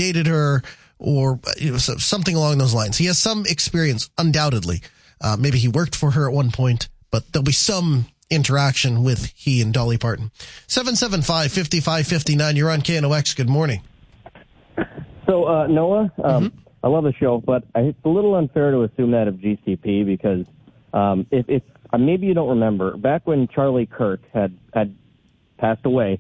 dated her or something along those lines. He has some experience, undoubtedly. Maybe he worked for her at one point, but there'll be some interaction with he and Dolly Parton. 775-5559, you're on KNOX. Good morning. So, Noah, I love the show, but it's a little unfair to assume that of GCP because if maybe you don't remember, back when Charlie Kirk had passed away,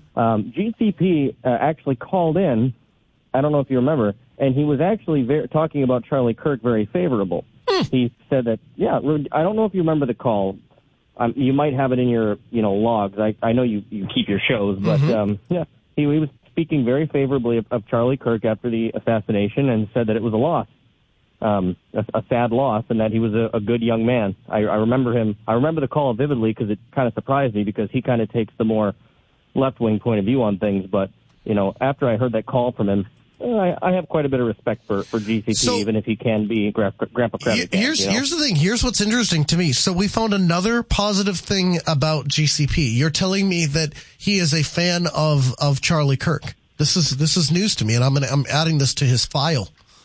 GCP actually called in, I don't know if you remember, and he was actually talking about Charlie Kirk very favorable. He said that, I don't know if you remember the call. You might have it in your, logs. I know you keep your shows, but he was speaking very favorably of Charlie Kirk after the assassination and said that it was a loss, a sad loss, and that he was a good young man. I remember him. I remember the call vividly because it kind of surprised me because he kind of takes the more left-wing point of view on things. But, after I heard that call from him, I have quite a bit of respect for GCP, even if he can be Grandpa Krabby. Here's the thing. Here's what's interesting to me. So we found another positive thing about GCP. You're telling me that he is a fan of Charlie Kirk. This is news to me, and I'm adding this to his file.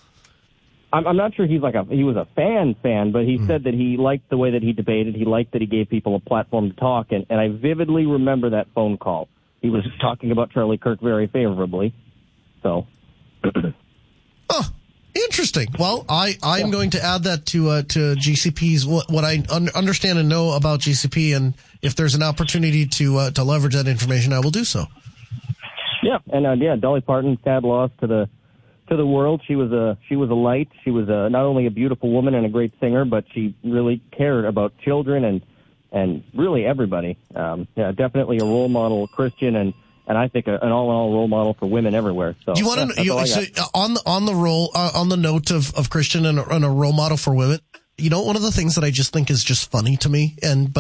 I'm not sure he was a fan, but he said that he liked the way that he debated. He liked that he gave people a platform to talk, and I vividly remember that phone call. He was talking about Charlie Kirk very favorably. So. Oh, interesting. Well, I'm going to add that to GCP's what I understand and know about GCP, and if there's an opportunity to leverage that information, I will do so. Yeah, and Dolly Parton, sad loss to the world. She was a light. She was not only a beautiful woman and a great singer, but she really cared about children and really everybody. Definitely a role model Christian and I think an all-in-all role model for women everywhere. So, you want to on the note of Christian and a role model for women. One of the things that I just think is just funny to me,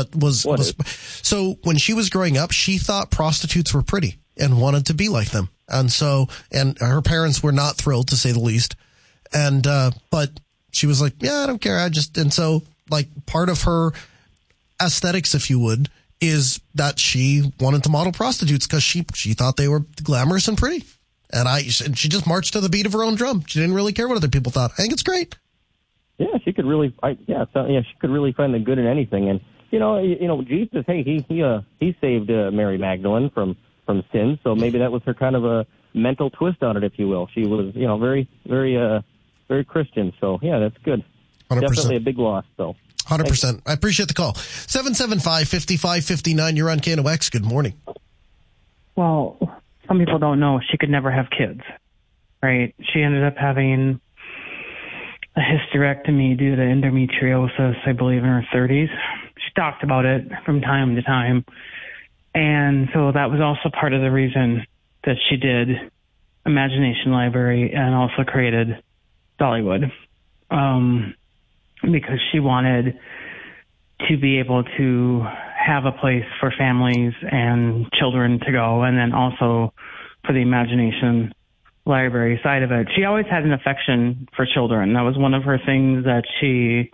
so when she was growing up, she thought prostitutes were pretty and wanted to be like them, and her parents were not thrilled, to say the least. And but she was like, yeah, I don't care. And so like part of her aesthetics, if you would, is that she wanted to model prostitutes because she thought they were glamorous and pretty. And she just marched to the beat of her own drum. She didn't really care what other people thought. I think it's great. Yeah, she could really, she could really find the good in anything. And Jesus, hey, he saved Mary Magdalene from sin. So maybe that was her kind of a mental twist on it, if you will. She was, very, very, very Christian. So yeah, that's good. 100%. Definitely a big loss. So. 100%. I appreciate the call. 775-5559. You're on KNOX. Good morning. Well, some people don't know she could never have kids, right? She ended up having a hysterectomy due to endometriosis, I believe, in her 30s. She talked about it from time to time. And so that was also part of the reason that she did Imagination Library and also created Dollywood. Because she wanted to be able to have a place for families and children to go, and then also for the Imagination Library side of it. She always had an affection for children. That was one of her things that she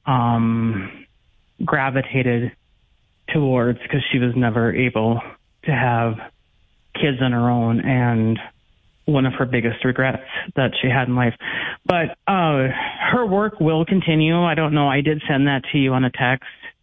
gravitated towards because she was never able to have kids on her own, and one of her biggest regrets that she had in life. But her work will continue. I don't know. I did send that to you on a text.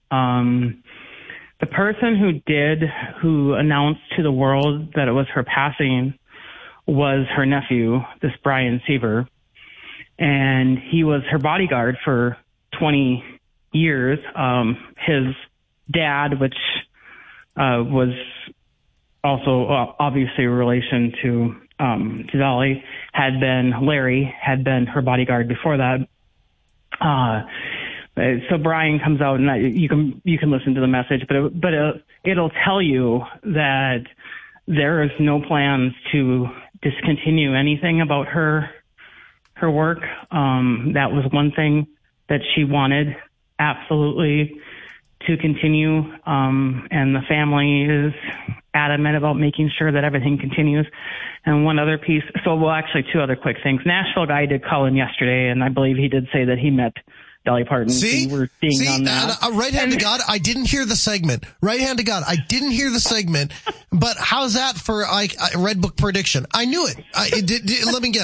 The person who announced to the world that it was her passing was her nephew, this Brian Seaver. And he was her bodyguard for 20 years. His dad, which was also obviously a relation to Dolly, Larry had been her bodyguard before that. So Brian comes out, and you can listen to the message, but it'll tell you that there is no plans to discontinue anything about her work. That was one thing that she wanted absolutely to continue, and the family is adamant about making sure that everything continues. And one other piece, actually two other quick things. Nashville guy did call in yesterday, and I believe he did say that he met Dolly Parton. See, we're seeing on that. Right hand to God, I didn't hear the segment. Right hand to God, I didn't hear the segment. But how's that for a Red Book prediction? I knew it. Let me guess.